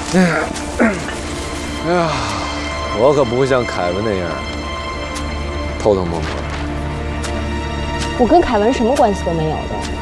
哎呀，我可不会像凯文那样偷偷摸摸。 我跟凯文什么关系都没有的。